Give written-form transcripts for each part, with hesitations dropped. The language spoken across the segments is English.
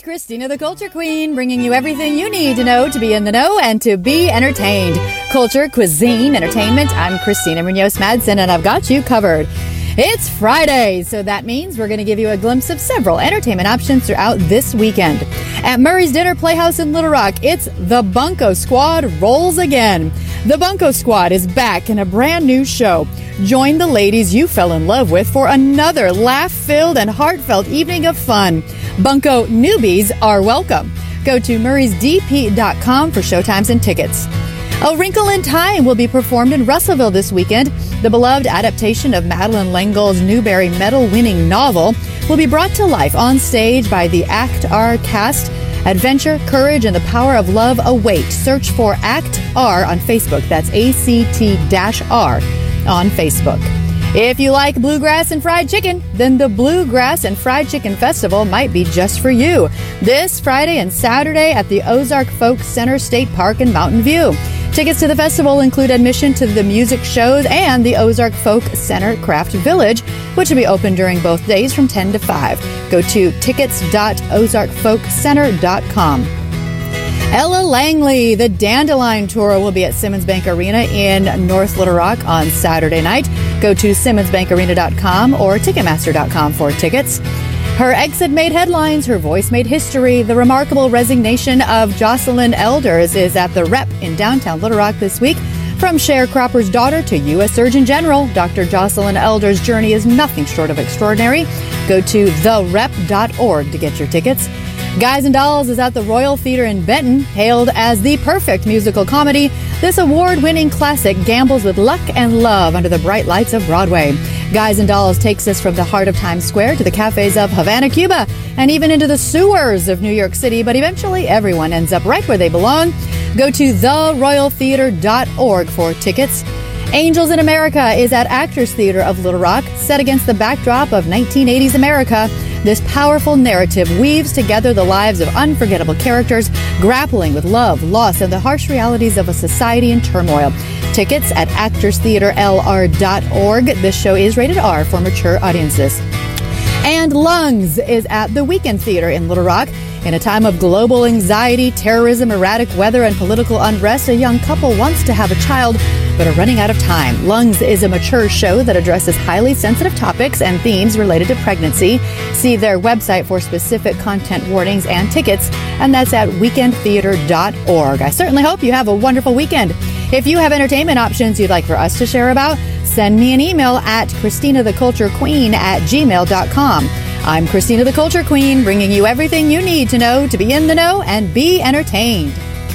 It's Christina the Culture Queen, bringing you everything you need to know to be in the know and to be entertained. Culture, cuisine, entertainment. I'm Christina Munoz Madsen, and I've got you covered. It's Friday, so that means we're going to give you a glimpse of several entertainment options throughout this weekend. At Murray's Dinner Playhouse in Little Rock, it's The Bunko Squad rolls again. The Bunko Squad is back in a brand new show. Join the ladies you fell in love with for another laugh-filled and heartfelt evening of fun. Bunko newbies are welcome. Go to murraysdp.com for showtimes and tickets. A Wrinkle in Time will be performed in Russellville this weekend. The beloved adaptation of Madeleine L'Engle's Newbery Medal-winning novel will be brought to life on stage by the Act R cast. Adventure, courage, and the power of love await. Search for Act R on Facebook. That's ACT-R on Facebook. If you like bluegrass and fried chicken, then the Bluegrass and Fried Chicken Festival might be just for you. This Friday and Saturday at the Ozark Folk Center State Park in Mountain View. Tickets to the festival include admission to the music shows and the Ozark Folk Center Craft Village, which will be open during both days from 10 to 5. Go to tickets.ozarkfolkcenter.com. Ella Langley, the Dandelion Tour, will be at Simmons Bank Arena in North Little Rock on Saturday night. Go to simmonsbankarena.com or ticketmaster.com for tickets. Her exit made headlines, her voice made history. The remarkable resignation of Jocelyn Elders is at the Rep in downtown Little Rock this week. From sharecropper's daughter to U.S. Surgeon General, Dr. Jocelyn Elders' journey is nothing short of extraordinary. Go to therep.org to get your tickets. Guys and Dolls is at the Royal Theater in Benton. Hailed as the perfect musical comedy, this award-winning classic gambles with luck and love under the bright lights of Broadway. Guys and Dolls takes us from the heart of Times Square to the cafes of Havana, Cuba, and even into the sewers of New York City, but eventually everyone ends up right where they belong. Go to theroyaltheater.org for tickets. Angels in America is at Actors Theater of Little Rock, set against the backdrop of 1980s America. This powerful narrative weaves together the lives of unforgettable characters grappling with love, loss, and the harsh realities of a society in turmoil. Tickets at actorstheaterlr.org. This show is rated R for mature audiences. And Lungs is at the Weekend Theater in Little Rock. In a time of global anxiety, terrorism, erratic weather, and political unrest, a young couple wants to have a child but are running out of time. Lungs is a mature show that addresses highly sensitive topics and themes related to pregnancy. See their website for specific content warnings and tickets, and that's at weekendtheater.org. I certainly hope you have a wonderful weekend. If you have entertainment options you'd like for us to share about, send me an email at ChristinaTheCultureQueen@gmail.com. I'm Christina the Culture Queen, bringing you everything you need to know to be in the know and be entertained.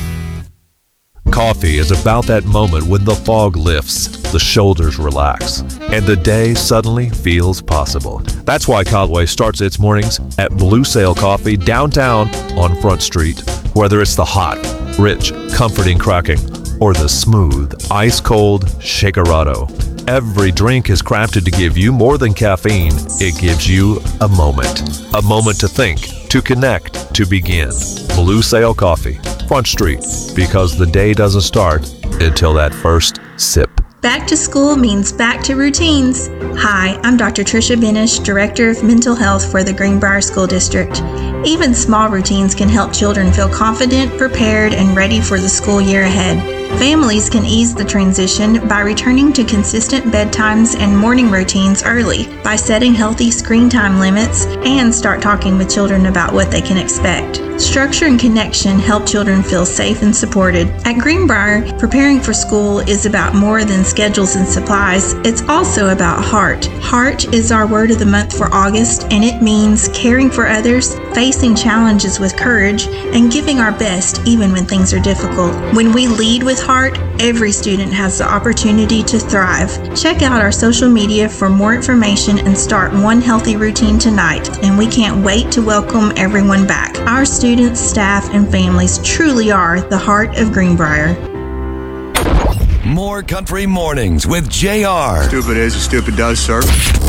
Coffee is about that moment when the fog lifts, the shoulders relax, and the day suddenly feels possible. That's why Caldwell starts its mornings at Blue Sail Coffee downtown on Front Street. Whether it's the hot, rich, comforting cracking, or the smooth, ice-cold Shakerado, every drink is crafted to give you more than caffeine. It gives you a moment to think, to connect, to begin. Blue Sail Coffee, Front Street, because the day doesn't start until that first sip. Back to school means back to routines. Hi, I'm Dr. Tricia Benish, Director of Mental Health for the Greenbrier School District. Even small routines can help children feel confident, prepared, and ready for the school year ahead. Families can ease the transition by returning to consistent bedtimes and morning routines early, by setting healthy screen time limits, and start talking with children about what they can expect. Structure and connection help children feel safe and supported. At Greenbrier, preparing for school is about more than schedules and supplies. It's also about heart. Heart is our word of the month for August, and it means caring for others, facing challenges with courage, and giving our best even when things are difficult. When we lead with heart, every student has the opportunity to thrive. Check out our social media for more information and start one healthy routine tonight, and we can't wait to welcome everyone back. Our students, staff, and families truly are the heart of Greenbrier. More Country Mornings with JR. Stupid is as stupid does, sir.